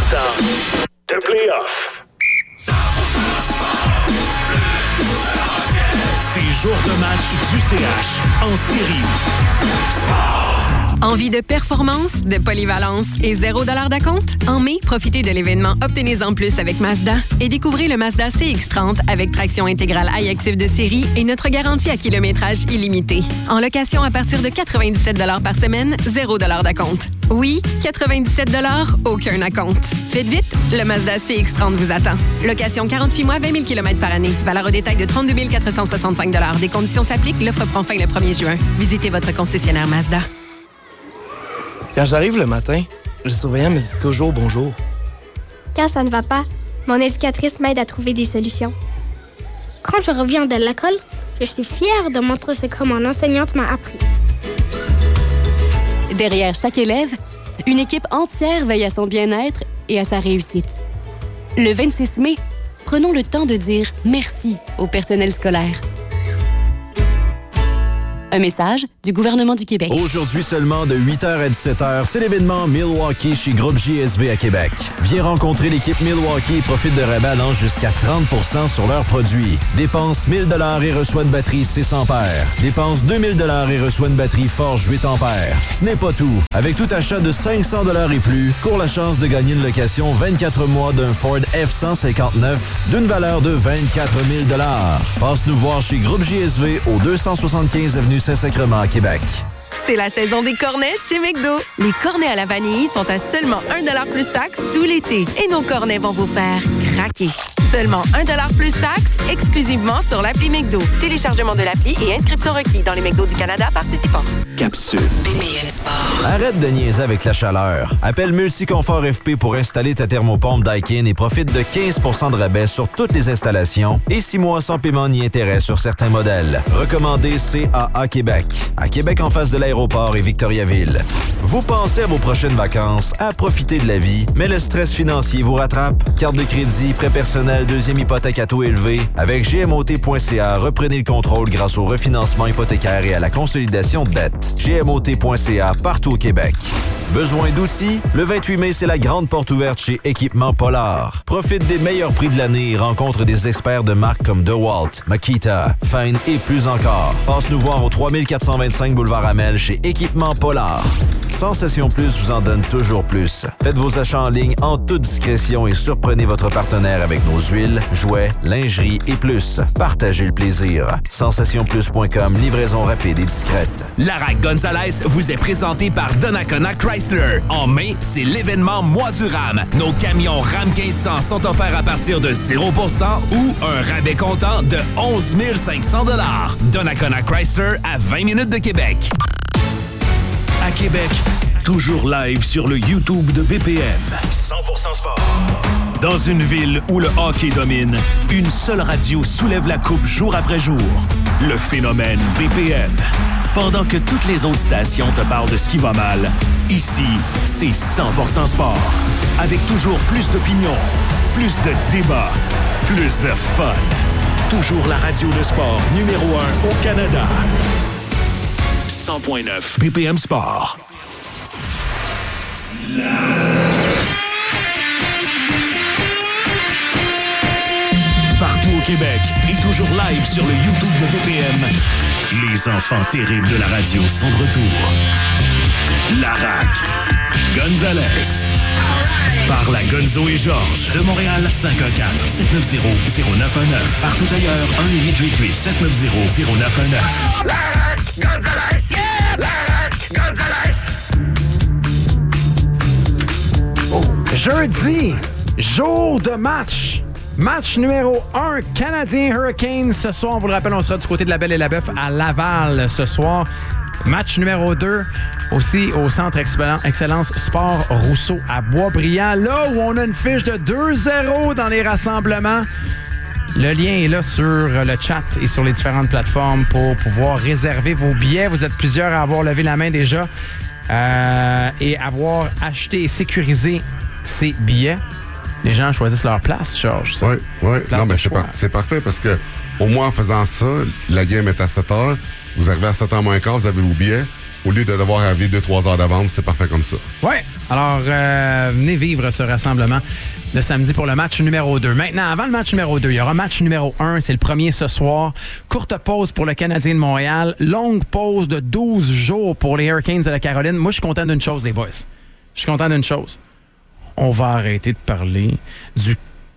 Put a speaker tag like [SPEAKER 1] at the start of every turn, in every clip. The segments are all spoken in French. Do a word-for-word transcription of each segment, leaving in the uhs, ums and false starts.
[SPEAKER 1] temps de play-off.
[SPEAKER 2] C'est jour de match du C H en série.
[SPEAKER 3] Envie de performance, de polyvalence et zéro dollar d'acompte? En mai, profitez de l'événement Obtenez-en plus avec Mazda et découvrez le Mazda C X trente avec traction intégrale iActive de série et notre garantie à kilométrage illimité. En location à partir de quatre-vingt-dix-sept dollars par semaine, zéro dollar d'acompte. Oui, quatre-vingt-dix-sept dollars, aucun acompte. Faites vite, le Mazda C X trente vous attend. Location quarante-huit mois, vingt mille kilomètres par année. Valeur au détail de trente-deux mille quatre cent soixante-cinq dollars. Des conditions s'appliquent. L'offre prend fin le premier juin. Visitez votre concessionnaire Mazda.
[SPEAKER 4] Quand j'arrive le matin, le surveillant me dit toujours bonjour.
[SPEAKER 5] Quand ça ne va pas, mon éducatrice m'aide à trouver des solutions. Quand je reviens de l'école, je suis fière de montrer ce que mon enseignante m'a appris.
[SPEAKER 6] Derrière chaque élève, une équipe entière veille à son bien-être et à sa réussite. Le vingt-six mai, prenons le temps de dire merci au personnel scolaire. Un message du gouvernement du Québec.
[SPEAKER 7] Aujourd'hui seulement de huit heures à dix-sept heures, c'est l'événement Milwaukee chez Groupe J S V à Québec. Viens rencontrer l'équipe Milwaukee et profite de rabais allant jusqu'à trente pour cent sur leurs produits. Dépense mille dollars et reçois une batterie six ampères. Dépense deux mille dollars et reçois une batterie Forge huit ampères. Ce n'est pas tout. Avec tout achat de cinq cents dollars et plus, cours la chance de gagner une location vingt-quatre mois d'un Ford F cent cinquante-neuf d'une valeur de vingt-quatre mille dollars. Passe nous voir chez Groupe J S V au deux cent soixante-quinze avenue Saint-Sacrement à Québec.
[SPEAKER 3] C'est la saison des cornets chez McDo. Les cornets à la vanille sont à seulement un dollar plus taxes tout l'été. Et nos cornets vont vous faire craquer. Seulement un dollar plus taxes, exclusivement sur l'appli McDo. Téléchargement de l'appli et inscription requis dans les McDo du Canada participants.
[SPEAKER 1] Capsule.
[SPEAKER 3] B P M Sport.
[SPEAKER 7] Arrête de niaiser avec la chaleur. Appelle Multiconfort F P pour installer ta thermopompe Daikin et profite de quinze pour cent de rabais sur toutes les installations et six mois sans paiement ni intérêt sur certains modèles. Recommandé C A A Québec. À Québec en face de l'aéroport et Victoriaville. Vous pensez à vos prochaines vacances, à profiter de la vie, mais le stress financier vous rattrape? Carte de crédit, prêt personnel, deuxième hypothèque à taux élevé. Avec G M O T point C A, reprenez le contrôle grâce au refinancement hypothécaire et à la consolidation de dettes. G M O T point C A partout au Québec. Besoin d'outils? Le vingt-huit mai, c'est la grande porte ouverte chez Équipement Polar. Profite des meilleurs prix de l'année et rencontre des experts de marques comme DeWalt, Makita, Fine et plus encore. Passe nous voir au trois mille quatre cent vingt-cinq boulevard Amel chez Équipement Polar. Sensation Plus vous en donne toujours plus. Faites vos achats en ligne en toute discrétion et surprenez votre partenaire avec nos huiles, jouets, lingerie et plus. Partagez le plaisir. sensation plus point com, livraison rapide et discrète.
[SPEAKER 2] Lara Gonzalez vous est présenté par Donnacona Chrysler. En mai, c'est l'événement Mois du RAM. Nos camions RAM quinze cents sont offerts à partir de zéro pour cent ou un rabais comptant de onze mille cinq cents dollars. Donnacona Chrysler à vingt minutes de Québec. À Québec, toujours live sur le YouTube de B P M.
[SPEAKER 1] cent pour cent sport.
[SPEAKER 2] Dans une ville où le hockey domine, une seule radio soulève la coupe jour après jour. Le phénomène B P M. Pendant que toutes les autres stations te parlent de ce qui va mal, ici, c'est cent pour cent sport. Avec toujours plus d'opinions, plus de débats, plus de fun. Toujours la radio de sport numéro un au Canada. cent point neuf B P M Sport. Partout au Québec et toujours live sur le YouTube de B P M, les enfants terribles de la radio sont de retour. Larac, Gonzalez, par la Gonzo et Georges de Montréal, cinq un quatre, sept neuf zéro, zéro neuf un neuf. Partout ailleurs, un huit huit huit, sept neuf zéro, zéro neuf un neuf.
[SPEAKER 1] Larac, Gonzalez, yeah! Larac, Gonzalez.
[SPEAKER 8] Jeudi, jour de match. Match numéro un, Canadien Hurricanes. Ce soir, on vous le rappelle, on sera du côté de la Belle et la Bœuf à Laval ce soir. Match numéro deux, aussi au Centre Excellence Sport Rousseau à Boisbriand. Là où on a une fiche de deux zéro dans les rassemblements. Le lien est là sur le chat et sur les différentes plateformes pour pouvoir réserver vos billets. Vous êtes plusieurs à avoir levé la main déjà euh, et avoir acheté et sécurisé ces billets. Les gens choisissent leur place, Georges.
[SPEAKER 9] Oui, oui. Non, mais c'est, par- c'est parfait parce que au moins en faisant ça, la game est à sept heures. Vous arrivez à sept heures moins quart, vous avez vos billets. Au lieu de devoir arriver deux trois heures d'avance, c'est parfait comme ça.
[SPEAKER 8] Oui. Alors, euh, venez vivre ce rassemblement de samedi pour le match numéro deux. Maintenant, avant le match numéro deux, il y aura match numéro un. C'est le premier ce soir. Courte pause pour le Canadien de Montréal. Longue pause de douze jours pour les Hurricanes de la Caroline. Moi, je suis content d'une chose, les boys. Je suis content d'une chose. On va arrêter de parler du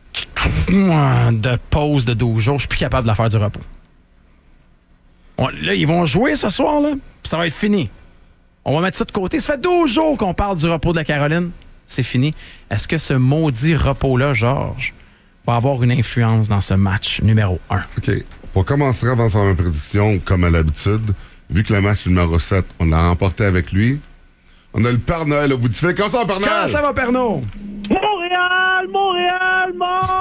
[SPEAKER 8] de pause de douze jours. Je suis plus capable de la faire du repos. On, là, ils vont jouer ce soir, là, puis ça va être fini. On va mettre ça de côté. Ça fait douze jours qu'on parle du repos de la Caroline. C'est fini. Est-ce que ce maudit repos-là, Georges, va avoir une influence dans ce match numéro un?
[SPEAKER 9] OK. Pour commencer, avant de faire ma prédiction, comme à l'habitude, vu que le match numéro sept, on l'a remporté avec lui, on a le Père Noël au bout du fil. Comment ça va, Père Noël?
[SPEAKER 8] Comment ça va, Père Noël?
[SPEAKER 10] Montréal! Montréal!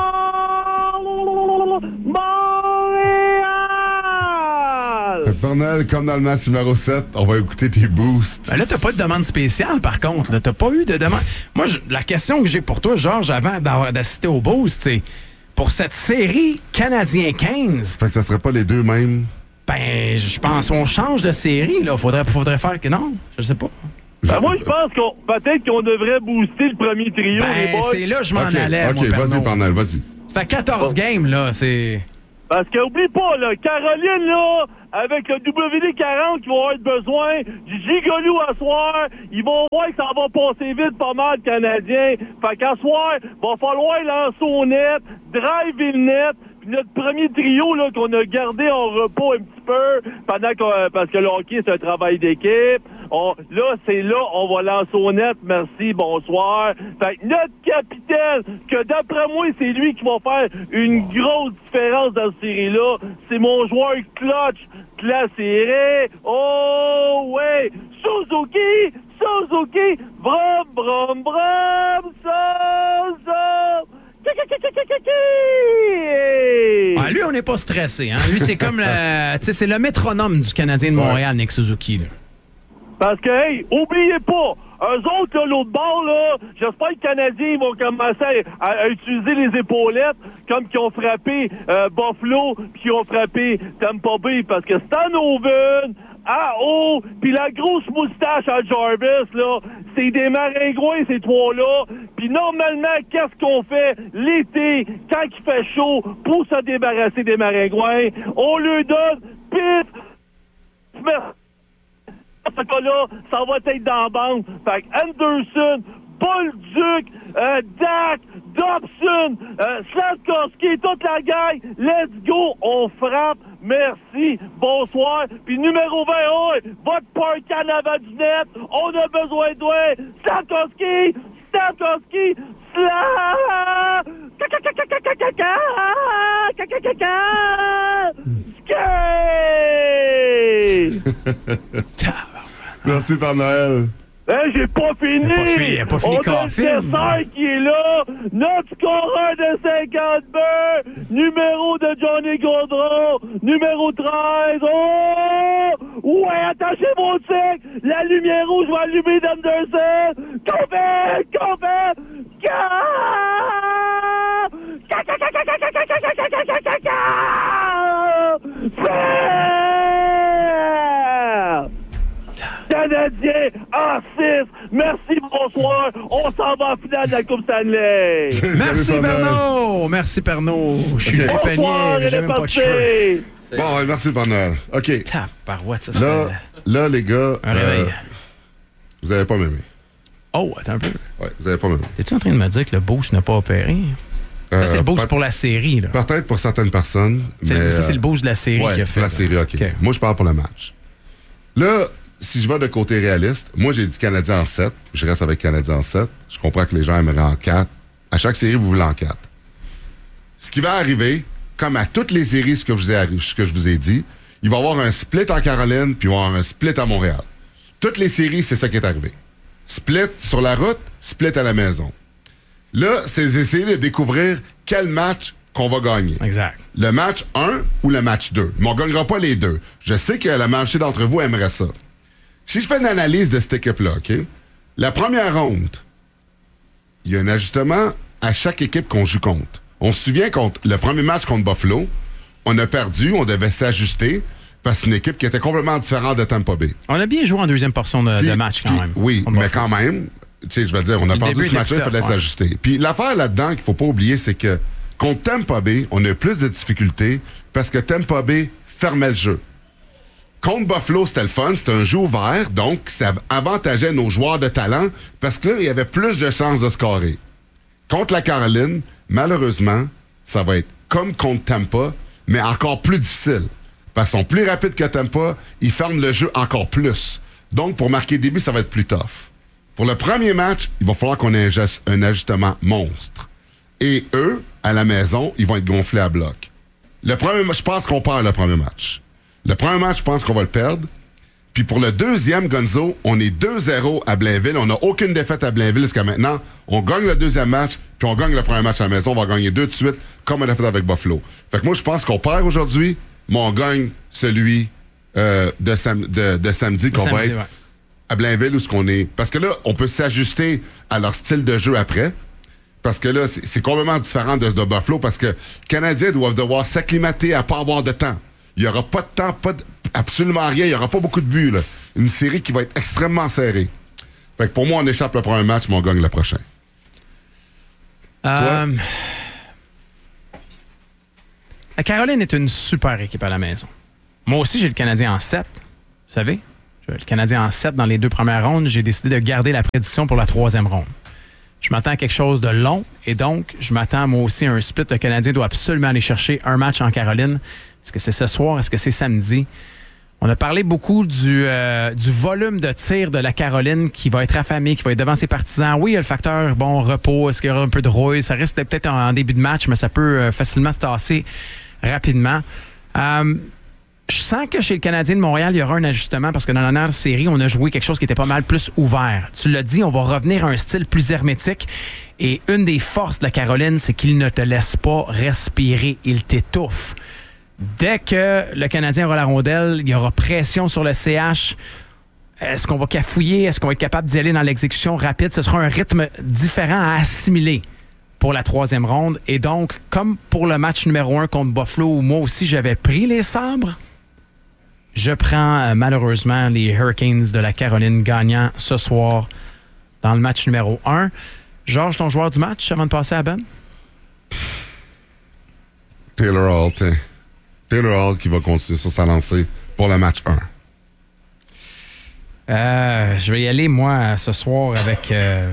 [SPEAKER 10] Montréal!
[SPEAKER 9] Le Père Noël, comme dans le match numéro sept, on va écouter tes boosts.
[SPEAKER 8] Ben là, t'as pas de demande spéciale, par contre. Là, t'as pas eu de demande. Moi, je, la question que j'ai pour toi, Georges, avant d'assister au boost, c'est pour cette série Canadien quinze.
[SPEAKER 9] Fait que ça serait pas les deux mêmes?
[SPEAKER 8] Ben, je pense qu'on change de série, là. Faudrait, faudrait faire que. Non, je sais pas.
[SPEAKER 10] Ben moi, je pense qu'on peut-être qu'on devrait booster le premier trio,
[SPEAKER 8] ben,
[SPEAKER 10] les boys.
[SPEAKER 8] C'est là que je m'en
[SPEAKER 9] okay,
[SPEAKER 8] allais,
[SPEAKER 9] OK,
[SPEAKER 8] moi,
[SPEAKER 9] vas-y, Père Noël, vas-y.
[SPEAKER 8] Ça fait quatorze oh. games, là, c'est...
[SPEAKER 10] Parce que, oublie pas, là, Caroline, là, avec le W D quarante qui va avoir besoin du gigolou à soir, ils vont voir que ça va passer vite pas mal, le Canadien. Fait qu'à soir, va falloir lancer au net, drive le net, puis notre premier trio, là, qu'on a gardé en repos un petit peu, pendant qu'on, parce que le hockey, c'est un travail d'équipe. On, là, c'est là, on va lancer au net. Merci, bonsoir. Fait que notre capitaine, que d'après moi, c'est lui qui va faire une grosse différence dans cette série-là, c'est mon joueur clutch de la série. Oh, ouais! Suzuki! Suzuki! Brum, brum, brum! Suzuki!
[SPEAKER 8] Ah, lui, on n'est pas stressé. Hein? Lui, c'est comme le, c'est le métronome du Canadien de Montréal, Nick Suzuki. Là.
[SPEAKER 10] Parce que, hey, oubliez pas, eux autres, là, l'autre bord, là, j'espère que les Canadiens vont commencer à, à utiliser les épaulettes comme qu'ils ont frappé euh, Buffalo puis qu'ils ont frappé Tampa Bay. Parce que Stan Oven, à haut, puis la grosse moustache à Jarvis, là, c'est des maringouins, ces trois-là. Puis normalement, qu'est-ce qu'on fait l'été, quand il fait chaud, pour se débarrasser des maringouins? On leur donne pif! Ce cas-là, ça va être dans la bande. Fait que Anderson, Bolduc, euh, Dak, Dobson, euh, Slavkovski, toute la gang, let's go, on frappe, merci, bonsoir. Puis numéro vingt, oh, votre park en avant du net, on a besoin de toi, Slavkovski, Slavkovski, Slav...
[SPEAKER 9] Merci, Père Noël.
[SPEAKER 10] Hein, j'ai pas fini!
[SPEAKER 8] Pas fini, pas fini
[SPEAKER 10] on a le dessert qui est là! Notre scoreur de cinquante buts! Numéro de Johnny Gaudreau! Numéro treize! Oh! Ouais, attachez vos tics! La lumière rouge va allumer d'Anderson! Couvert! Couvert! Canadien en six. Merci, bonsoir. On s'en va en finale de la Coupe Stanley.
[SPEAKER 8] Merci, Pernod. Merci, Pernod. Je suis okay. Bonsoir, mais j'ai même pas de cheveux.
[SPEAKER 9] Bon, ouais, merci, Père Noël. OK.
[SPEAKER 8] Tabarouette, ça,
[SPEAKER 9] là, là, les gars,
[SPEAKER 8] un réveil.
[SPEAKER 9] Euh, vous n'allez pas m'aimer.
[SPEAKER 8] Oh, attends un peu.
[SPEAKER 9] Ouais, vous n'allez pas m'aimer.
[SPEAKER 8] Es-tu en train de me dire que le boost n'a pas opéré? Euh, c'est le boost pour la série, là.
[SPEAKER 9] Peut-être pour certaines personnes.
[SPEAKER 8] C'est,
[SPEAKER 9] mais,
[SPEAKER 8] ça, c'est le boost de la série
[SPEAKER 9] ouais,
[SPEAKER 8] qui a fait.
[SPEAKER 9] la série, OK. okay. Moi, je parle pour le match. Là, si je vais de côté réaliste, moi, j'ai dit Canadien en sept. Je reste avec Canadien en sept. Je comprends que les gens aimeraient en quatre. À chaque série, vous voulez en quatre. Ce qui va arriver, comme à toutes les séries, ce que je vous ai, ce que je vous ai dit, il va y avoir un split en Caroline, puis il va y avoir un split à Montréal. Toutes les séries, c'est ça qui est arrivé. Split sur la route, split à la maison. Là, c'est essayer de découvrir quel match qu'on va gagner.
[SPEAKER 8] Exact.
[SPEAKER 9] Le match un ou le match deux. Mais on ne gagnera pas les deux. Je sais que la majorité d'entre vous aimerait ça. Si je fais une analyse de cette équipe-là, OK? La première ronde, il y a un ajustement à chaque équipe qu'on joue contre. On se souvient contre le premier match contre Buffalo, on a perdu, on devait s'ajuster parce que c'est une équipe qui était complètement différente de Tampa Bay.
[SPEAKER 8] On a bien joué en deuxième portion de,
[SPEAKER 9] puis,
[SPEAKER 8] de match quand
[SPEAKER 9] puis,
[SPEAKER 8] même.
[SPEAKER 9] Oui, mais quand même, tu sais, je veux dire, on a
[SPEAKER 8] Le
[SPEAKER 9] perdu
[SPEAKER 8] début
[SPEAKER 9] ce match-là, il
[SPEAKER 8] était
[SPEAKER 9] fallait
[SPEAKER 8] tough, ouais.
[SPEAKER 9] s'ajuster. Puis l'affaire là-dedans qu'il faut pas oublier, c'est que contre Tampa Bay, on a plus de difficultés parce que Tampa Bay fermait le jeu. Contre Buffalo, c'était le fun, c'était un jeu ouvert, donc ça avantageait nos joueurs de talent parce que là, il y avait plus de chances de scorer. Contre la Caroline, malheureusement, ça va être comme contre Tampa, mais encore plus difficile. Parce qu'ils sont plus rapides que Tampa, ils ferment le jeu encore plus. Donc, pour marquer des buts, ça va être plus tough. Pour le premier match, il va falloir qu'on ait un, gest- un ajustement monstre. Et eux, à la maison, ils vont être gonflés à bloc. Le premier match, je pense qu'on perd le premier match. Le premier match, je pense qu'on va le perdre. Puis pour le deuxième, Gonzo, on est deux zéro à Blainville. On n'a aucune défaite à Blainville jusqu'à maintenant. On gagne le deuxième match, puis on gagne le premier match à la maison. On va gagner deux de suite, comme on a fait avec Buffalo. Fait que moi, je pense qu'on perd aujourd'hui, mais on gagne celui euh, de, sam- de, de samedi, qu'on
[SPEAKER 8] samedi,
[SPEAKER 9] va être
[SPEAKER 8] ouais.
[SPEAKER 9] à Blainville, où ce qu'on est. Parce que là, on peut s'ajuster à leur style de jeu après. Parce que là, c'est, c'est complètement différent de, de Buffalo, parce que les Canadiens doivent devoir s'acclimater à pas avoir de temps. Il n'y aura pas de temps, pas de, absolument rien. Il n'y aura pas beaucoup de buts, là. Une série qui va être extrêmement serrée. Fait que pour moi, on échappe le premier match, mais on gagne le prochain.
[SPEAKER 8] Euh, la Caroline est une super équipe à la maison. Moi aussi, j'ai le Canadien en sept. Vous savez? J'ai le Canadien en sept dans les deux premières rondes. J'ai décidé de garder la prédiction pour la troisième ronde. Je m'attends à quelque chose de long et donc, je m'attends moi aussi à un split. Le Canadien doit absolument aller chercher un match en Caroline. Est-ce que c'est ce soir? Est-ce que c'est samedi? On a parlé beaucoup du, euh, du volume de tir de la Caroline qui va être affamé, qui va être devant ses partisans. Oui, il y a le facteur, bon, repos, est-ce qu'il y aura un peu de rouille? Ça reste peut-être en, en début de match, mais ça peut euh, facilement se tasser rapidement. Euh, je sens que chez le Canadien de Montréal, il y aura un ajustement parce que dans la dernière série, on a joué quelque chose qui était pas mal plus ouvert. Tu l'as dit, on va revenir à un style plus hermétique. Et une des forces de la Caroline, c'est qu'il ne te laisse pas respirer. Il t'étouffe. Dès que le Canadien aura la rondelle, il y aura pression sur le C H. Est-ce qu'on va cafouiller? Est-ce qu'on va être capable d'y aller dans l'exécution rapide? Ce sera un rythme différent à assimiler pour la troisième ronde. Et donc, comme pour le match numéro un contre Buffalo, où moi aussi j'avais pris les sabres, je prends euh, malheureusement les Hurricanes de la Caroline gagnant ce soir dans le match numéro un. Georges, ton joueur du match avant de passer à Ben?
[SPEAKER 9] Taylor Hall, t'es. Taylor Hall qui va continuer sur sa lancée pour le match un.
[SPEAKER 8] Euh, je vais y aller, moi, ce soir avec... Euh...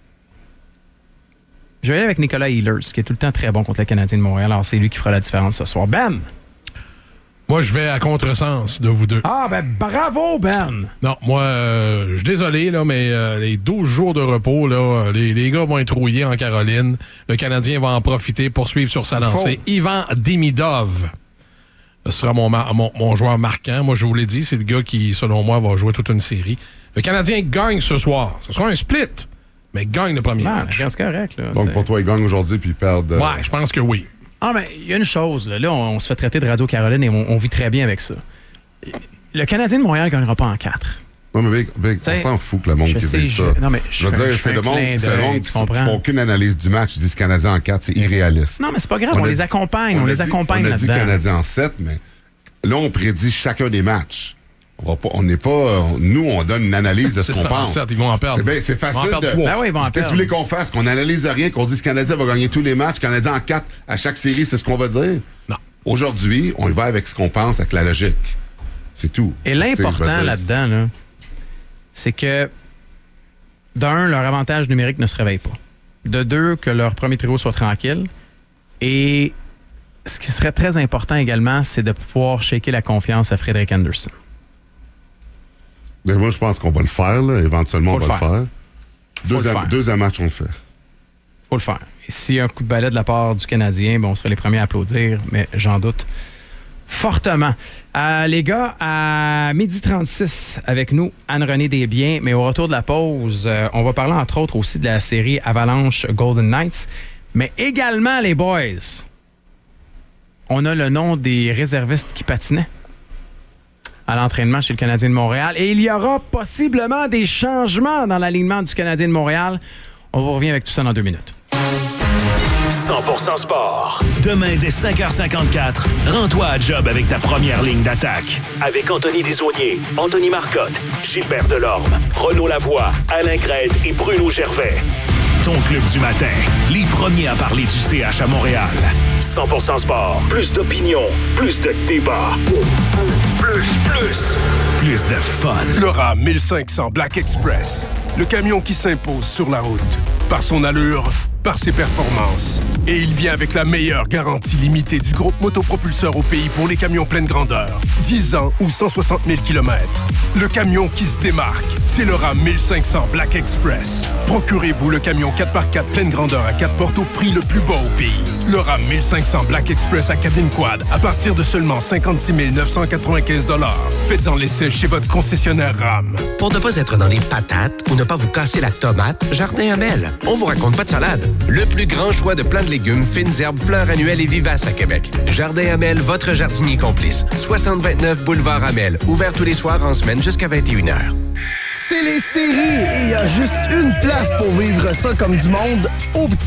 [SPEAKER 8] Je vais y aller avec Nicolas Ehlers, qui est tout le temps très bon contre le Canadien de Montréal. Alors, c'est lui qui fera la différence ce soir. Ben!
[SPEAKER 11] Moi, je vais à contresens de vous deux.
[SPEAKER 8] Ah, ben bravo, Ben!
[SPEAKER 11] Non, moi, euh, je suis désolé, là, mais euh, les douze jours de repos, là, les, les gars vont être rouillés en Caroline. Le Canadien va en profiter, poursuivre sur sa lancée.
[SPEAKER 8] Faux.
[SPEAKER 11] Ivan Demidov. Ce sera mon, mar- mon, mon joueur marquant. Moi, je vous l'ai dit, c'est le gars qui, selon moi, va jouer toute une série. Le Canadien gagne ce soir. Ce sera un split, mais gagne le premier
[SPEAKER 8] Ah,
[SPEAKER 11] match.
[SPEAKER 8] c'est correct, là.
[SPEAKER 9] Donc
[SPEAKER 8] t'sais.
[SPEAKER 9] pour toi, ils gagnent aujourd'hui puis ils perdent. euh,
[SPEAKER 11] Ouais, je pense que oui.
[SPEAKER 8] Ah, mais il y a une chose, là, là on, on se fait traiter de Radio-Caroline et on, on vit très bien avec ça. Le Canadien de Montréal ne gagnera pas en quatre.
[SPEAKER 9] Non, mais Vic, Vic, on
[SPEAKER 8] T'sais,
[SPEAKER 9] s'en fout que le monde
[SPEAKER 8] je
[SPEAKER 9] qui
[SPEAKER 8] sais,
[SPEAKER 9] dit
[SPEAKER 8] je-
[SPEAKER 9] ça.
[SPEAKER 8] non, mais je
[SPEAKER 9] je veux
[SPEAKER 8] fais-
[SPEAKER 9] dire,
[SPEAKER 8] je
[SPEAKER 9] c'est
[SPEAKER 8] fais
[SPEAKER 9] le
[SPEAKER 8] un
[SPEAKER 9] monde,
[SPEAKER 8] clin
[SPEAKER 9] c'est le
[SPEAKER 8] d'œil,
[SPEAKER 9] monde
[SPEAKER 8] tu
[SPEAKER 9] qui
[SPEAKER 8] comprends?
[SPEAKER 9] font aucune analyse du match. Ils disent Canadien en quatre, c'est irréaliste.
[SPEAKER 8] Non, mais c'est pas grave, on,
[SPEAKER 9] a
[SPEAKER 8] les
[SPEAKER 9] dit-
[SPEAKER 8] accompagne, on,
[SPEAKER 9] a
[SPEAKER 8] les
[SPEAKER 9] dit-
[SPEAKER 8] accompagne
[SPEAKER 9] On a dit
[SPEAKER 8] là-dedans.
[SPEAKER 9] Canadien en sept, mais là, on prédit chacun des matchs. On va pas, on n'est pas, on- nous, on donne une analyse de ce
[SPEAKER 11] C'est
[SPEAKER 9] qu'on
[SPEAKER 11] ça, en
[SPEAKER 9] pense.
[SPEAKER 11] sept, ils vont en perdre.
[SPEAKER 9] C'est, bien, c'est
[SPEAKER 11] Ils vont en
[SPEAKER 9] facile
[SPEAKER 11] perdre
[SPEAKER 9] de.
[SPEAKER 11] trois.
[SPEAKER 8] Ben oui, ils vont en
[SPEAKER 9] Qu'est-ce que
[SPEAKER 8] perdre.
[SPEAKER 9] tu voulais qu'on fasse? Qu'on analyse rien, qu'on dise que le Canadien va gagner tous les matchs, Canadien en quatre à chaque série, c'est ce qu'on va dire?
[SPEAKER 11] Non.
[SPEAKER 9] Aujourd'hui, on y va avec ce qu'on pense, avec la logique. C'est tout.
[SPEAKER 8] Et
[SPEAKER 9] Tu sais, je
[SPEAKER 8] l'important
[SPEAKER 9] veux dire,
[SPEAKER 8] là-dedans, là, c'est que, d'un, leur avantage numérique ne se réveille pas. De deux, que leur premier trio soit tranquille. Et ce qui serait très important également, c'est de pouvoir shaker la confiance à Frédéric Anderson.
[SPEAKER 9] Mais moi, je pense qu'on va le faire, là. Éventuellement,
[SPEAKER 8] Faut
[SPEAKER 9] on
[SPEAKER 8] le
[SPEAKER 9] va
[SPEAKER 8] faire.
[SPEAKER 9] le faire.
[SPEAKER 8] Faut le
[SPEAKER 9] Deuxième,
[SPEAKER 8] faire.
[SPEAKER 9] deuxième match, on le fait.
[SPEAKER 8] Faut le faire. Et s'il y a un coup de balai de la part du Canadien, ben on serait les premiers à applaudir, mais j'en doute fortement. Euh, les gars, à midi trente-six avec nous, Anne-Renée Desbiens, mais au retour de la pause, euh, on va parler entre autres aussi de la série Avalanche Golden Knights, mais également les boys. On a le nom des réservistes qui patinaient à l'entraînement chez le Canadien de Montréal et il y aura possiblement des changements dans l'alignement du Canadien de Montréal. On vous revient avec tout ça dans deux minutes.
[SPEAKER 2] cent pour cent sport. Demain, dès cinq heures cinquante-quatre, rends-toi à job avec ta première ligne d'attaque. Avec Anthony Desaulniers, Anthony Marcotte, Gilbert Delorme, Renaud Lavoie, Alain Crête et Bruno Gervais. Ton club du matin, les premiers à parler du C H à Montréal. cent pour cent sport, plus d'opinion, plus de débat. Plus, plus, plus de fun.
[SPEAKER 12] Le RAM mille cinq cents Black Express. Le camion qui s'impose sur la route. Par son allure, par ses performances. Et il vient avec la meilleure garantie limitée du groupe motopropulseur au pays pour les camions pleine grandeur. dix ans ou cent soixante mille kilomètres. Le camion qui se démarque, c'est le RAM mille cinq cents Black Express. Procurez-vous le camion quatre par quatre pleine grandeur à quatre portes au prix le plus bas au pays. Le RAM mille cinq cents Black Express à cabine quad à partir de seulement cinquante-six mille neuf cent quatre-vingt-quinze dollars. Faites-en l'essai chez votre concessionnaire RAM.
[SPEAKER 13] Pour ne pas être dans les patates ou ne pas vous casser la tomate, Jardin Amel. On vous raconte pas de salade. Le plus grand choix de plants de légumes, fines herbes, fleurs annuelles et vivaces à Québec. Jardin Amel, votre jardinier complice. soixante vingt-neuf boulevard Amel. Ouvert tous les soirs en semaine jusqu'à vingt et une heures.
[SPEAKER 14] C'est les séries et il y a juste une place pour vivre ça comme du monde au petit.